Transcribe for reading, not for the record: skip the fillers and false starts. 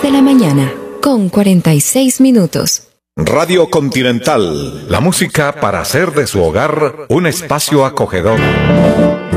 de la mañana, con 46 minutos. Radio Continental, la música para hacer de su hogar un espacio acogedor.